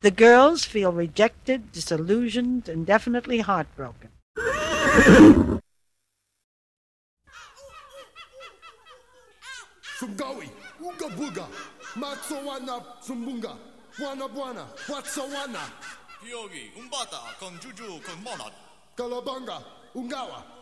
The girls feel rejected, disillusioned, and definitely heartbroken. Sumgawi, Uga Buga, Matsowana, Sumbunga, Buana Buana, Watsawana, Yogi, Umbata, con Juju, con Monad. Kalabanga, Ungawa,